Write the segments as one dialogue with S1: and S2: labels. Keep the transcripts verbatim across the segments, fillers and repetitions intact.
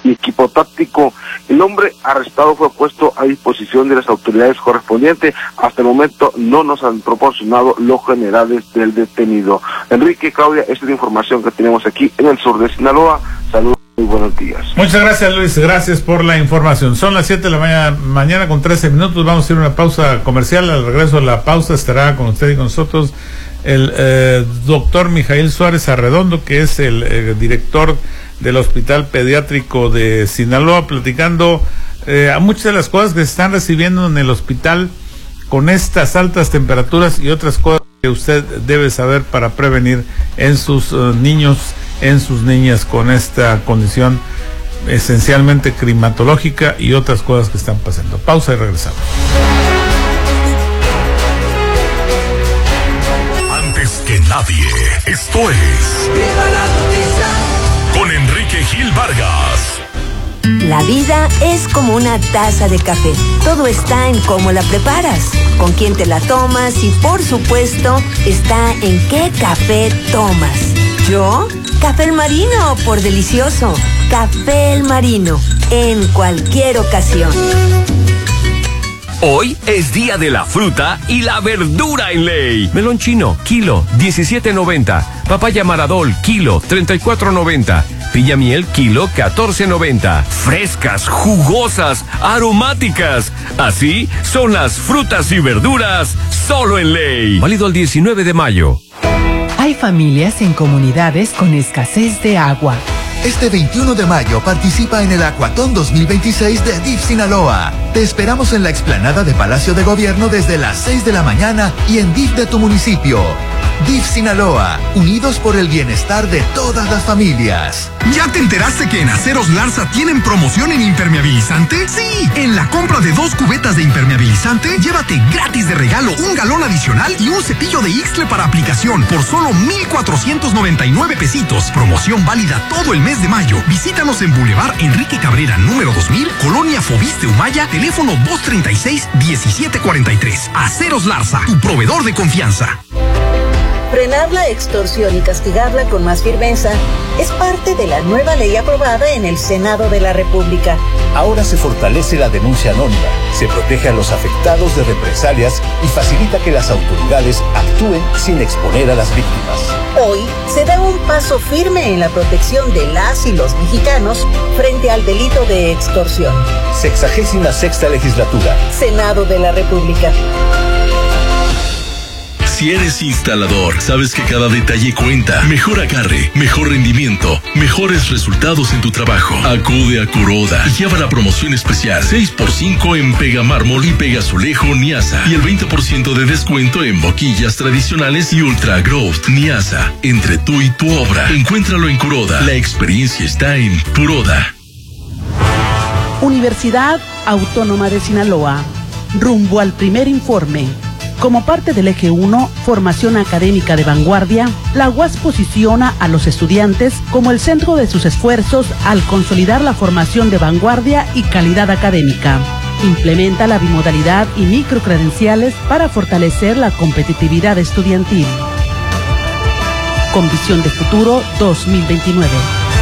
S1: y equipo táctico. El hombre arrestado fue puesto a disposición de las autoridades correspondientes. Hasta el momento no nos han proporcionado los generales del detenido. Enrique, Claudia, esta es la información que tenemos aquí en el sur de Sinaloa. Saludos. Muy buenos días.
S2: Muchas gracias, Luis, gracias por la información. Son las siete de la mañana, mañana con trece minutos, vamos a ir a una pausa comercial. Al regreso de la pausa estará con usted y con nosotros el eh, doctor Mijail Suárez Arredondo, que es el eh, director del Hospital Pediátrico de Sinaloa, platicando eh, a muchas de las cosas que se están recibiendo en el hospital con estas altas temperaturas y otras cosas que usted debe saber para prevenir en sus uh, niños, en sus niñas con esta condición esencialmente climatológica y otras cosas que están pasando. Pausa y regresamos.
S3: Antes que nadie, esto es
S4: ¡Viva la noticia!
S3: Con Enrique Gil Vargas.
S5: La vida es como una taza de café. Todo está en cómo la preparas, con quién te la tomas y, por supuesto, está en qué café tomas. ¿Yo? Café El Marino, por delicioso. Café El Marino, en cualquier ocasión.
S6: Hoy es día de la fruta y la verdura en ley. Melón chino, kilo, diecisiete noventa. Papaya Maradol, kilo, treinta y cuatro noventa. Piña miel, kilo, catorce noventa. Frescas, jugosas, aromáticas. Así son las frutas y verduras, solo en ley. Válido el diecinueve de mayo.
S7: Hay familias en comunidades con escasez de agua.
S8: Este veintiuno de mayo participa en el Acuatón dos mil veintiséis de D I F Sinaloa. Te esperamos en la explanada de Palacio de Gobierno desde las seis de la mañana y en D I F de tu municipio. D I F Sinaloa, unidos por el bienestar de todas las familias.
S9: ¿Ya te enteraste que en Aceros Larza tienen promoción en impermeabilizante? Sí, en la compra de dos cubetas de impermeabilizante, llévate gratis de regalo un galón adicional y un cepillo de Ixtle para aplicación por solo mil cuatrocientos noventa y nueve pesitos. Promoción válida todo el mes de mayo. Visítanos en Boulevard Enrique Cabrera, número dos mil, Colonia Fobiste Humaya, teléfono dos treinta y seis, diecisiete cuarenta y tres. Aceros Larza, tu proveedor de confianza.
S10: Frenar la extorsión y castigarla con más firmeza es parte de la nueva ley aprobada en el Senado de la República.
S11: Ahora se fortalece la denuncia anónima, se protege a los afectados de represalias y facilita que las autoridades actúen sin exponer a las víctimas.
S10: Hoy se da un paso firme en la protección de las y los mexicanos frente al delito de extorsión.
S11: Sexagésima sexta legislatura.
S10: Senado de la República.
S3: Si eres instalador, sabes que cada detalle cuenta. Mejor agarre, mejor rendimiento, mejores resultados en tu trabajo. Acude a Kuroda y lleva la promoción especial seis por cinco en pega mármol y pega azulejo Niasa y el veinte por ciento de descuento en boquillas tradicionales y Ultra Growth Niasa. Entre tú y tu obra, encuéntralo en Kuroda. La experiencia está en Kuroda.
S12: Universidad Autónoma de Sinaloa, rumbo al primer informe. Como parte del eje uno, formación académica de vanguardia, la U A S posiciona a los estudiantes como el centro de sus esfuerzos al consolidar la formación de vanguardia y calidad académica. Implementa la bimodalidad y microcredenciales para fortalecer la competitividad estudiantil. Con visión de futuro dos mil veintinueve.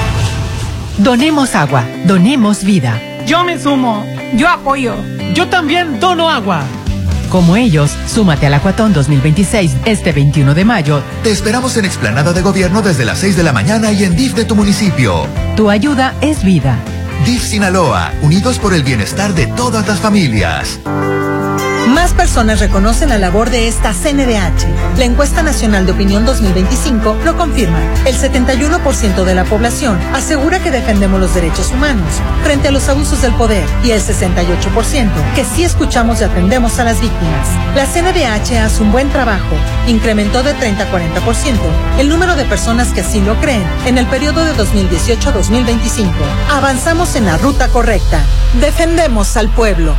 S7: Donemos agua, donemos vida.
S13: Yo me sumo, yo apoyo. Yo también dono agua.
S7: Como ellos, súmate al Acuatón dos mil veintiséis este veintiuno de mayo.
S8: Te esperamos en explanada de Gobierno desde las seis de la mañana y en D I F de tu municipio.
S7: Tu ayuda es vida.
S8: D I F Sinaloa, unidos por el bienestar de todas las familias.
S10: Más personas reconocen la labor de esta C N D H. La encuesta nacional de opinión dos mil veinticinco lo confirma. El setenta y uno por ciento de la población asegura que defendemos los derechos humanos frente a los abusos del poder y el sesenta y ocho por ciento que sí escuchamos y atendemos a las víctimas. La C N D H hace un buen trabajo. Incrementó de treinta a cuarenta por ciento el número de personas que así lo creen en el periodo de dos mil dieciocho a dos mil veinticinco. Avanzamos en la ruta correcta. Defendemos al pueblo.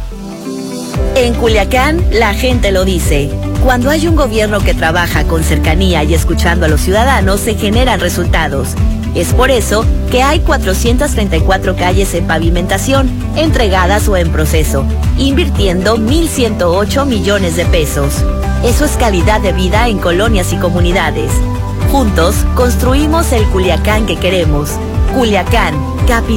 S5: En Culiacán, la gente lo dice. Cuando hay un gobierno que trabaja con cercanía y escuchando a los ciudadanos, se generan resultados. Es por eso que hay cuatrocientas treinta y cuatro calles en pavimentación, entregadas o en proceso, invirtiendo mil ciento ocho millones de pesos. Eso es calidad de vida en colonias y comunidades. Juntos, construimos el Culiacán que queremos. Culiacán, capital.